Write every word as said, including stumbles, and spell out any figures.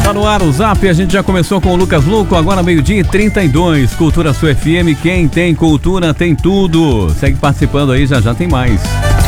Tá no ar o Zap, a gente já começou com o Lucas Louco, agora meio-dia e trinta e dois. Cultura Sua F M, quem tem cultura tem tudo. Segue participando aí, já já tem mais.